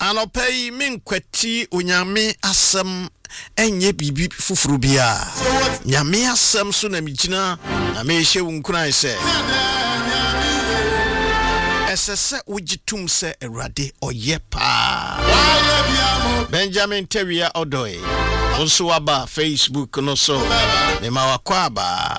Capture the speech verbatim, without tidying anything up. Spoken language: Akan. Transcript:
Anopei minkwati onyame asem enye bibi fufuru bia. Nyame asem so na migina na me hye wunkuran se. Esese ujitum se Awurade oyepa. Benjamin Tewia Odoi. Onso waba Facebook no so. Me ma wakwaba.